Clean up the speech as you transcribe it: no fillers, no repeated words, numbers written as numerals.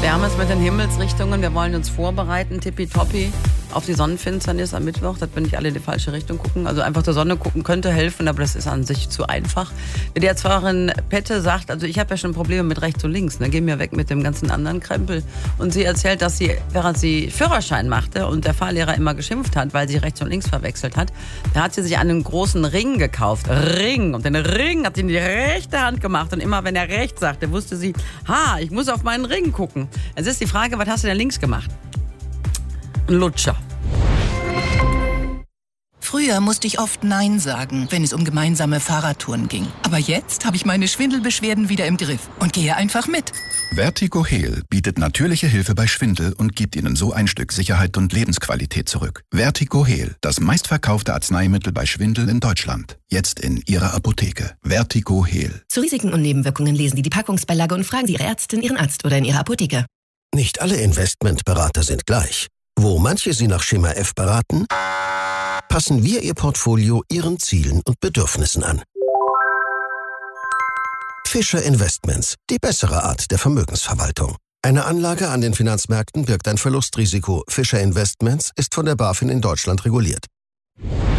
Wir haben es mit den Himmelsrichtungen. Wir wollen uns vorbereiten, tippitoppi, auf die Sonnenfinsternis am Mittwoch. Das bin ich alle in die falsche Richtung gucken. Also einfach zur Sonne gucken könnte helfen, aber das ist an sich zu einfach. Wie die Erzfahrerin Pette sagt, also ich habe ja schon Probleme mit rechts und links. Ne? Geh mir weg mit dem ganzen anderen Krempel. Und sie erzählt, dass sie, während sie Führerschein machte und der Fahrlehrer immer geschimpft hat, weil sie rechts und links verwechselt hat, da hat sie sich einen großen Ring gekauft. Ring. Und den Ring hat sie in die rechte Hand gemacht. Und immer wenn er rechts sagte, wusste sie, ich muss auf meinen Ring gucken. Jetzt ist die Frage, was hast du denn links gemacht? Ein Lutscher. Früher musste ich oft Nein sagen, wenn es um gemeinsame Fahrradtouren ging. Aber jetzt habe ich meine Schwindelbeschwerden wieder im Griff und gehe einfach mit. Vertigo Heal bietet natürliche Hilfe bei Schwindel und gibt Ihnen so ein Stück Sicherheit und Lebensqualität zurück. Vertigo Heal, das meistverkaufte Arzneimittel bei Schwindel in Deutschland. Jetzt in Ihrer Apotheke. Vertigo Heal. Zu Risiken und Nebenwirkungen lesen Sie die Packungsbeilage und fragen Sie Ihre Ärztin, Ihren Arzt oder in Ihrer Apotheke. Nicht alle Investmentberater sind gleich. Wo manche Sie nach Schema F beraten, passen wir Ihr Portfolio Ihren Zielen und Bedürfnissen an. Fischer Investments, die bessere Art der Vermögensverwaltung. Eine Anlage an den Finanzmärkten birgt ein Verlustrisiko. Fischer Investments ist von der BaFin in Deutschland reguliert.